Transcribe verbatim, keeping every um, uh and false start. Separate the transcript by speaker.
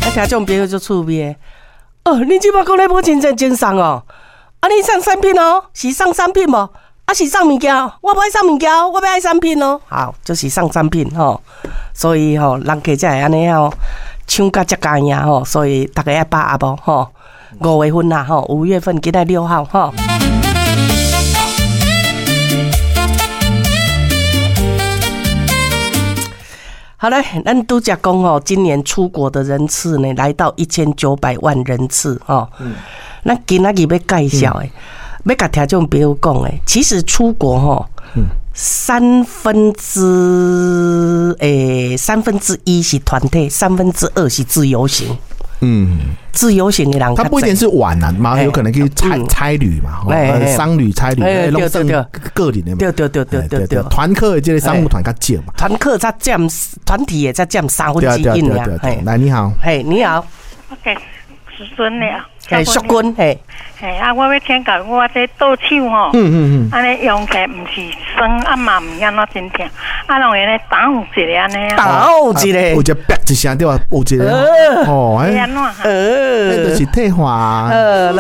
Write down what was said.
Speaker 1: 听种朋友就趣味的。哦，你即摆讲咧无真正精送哦？啊，你送产品哦？是送产品无？啊，是送物件？我不爱送物件，我要爱产品哦。好，就是送产品吼。所以吼，人客才会安尼吼，抢甲遮加赢吼。所以大家爱把握无吼。五月份啦吼，五月份今仔六号吼。好嘞，咱拄则讲哦，今年出国的人次呢，来到一千九百万人次哦。嗯，那今仔日要介绍诶，要甲听众朋友讲诶，其实出国吼，嗯，三分之诶、欸、三分之一是团体，三分之二是自由行。嗯，自由行的人，
Speaker 2: 他不一定是玩啊，嘛有可能去差差旅嘛，呃，商旅、差旅，哎，弄成个人的嘛，
Speaker 1: 对对对对对对，
Speaker 2: 团客的这个商务团较少嘛，
Speaker 1: 团客才占团体也才占三分之一呀。
Speaker 2: 来，你好，
Speaker 1: 嘿，你好
Speaker 3: ，OK， 时阵了，
Speaker 1: 嘿，淑君，嘿，
Speaker 3: 嘿，啊，我要请教我这倒手吼，嗯嗯嗯，安尼用起来唔是酸，啊嘛唔安怎真疼，啊，拢会咧打一个安尼啊，
Speaker 1: 打一个，
Speaker 2: 有一啪一声对吧？有一个，哦，哎，
Speaker 3: 安怎？
Speaker 2: 呃，那就是退化。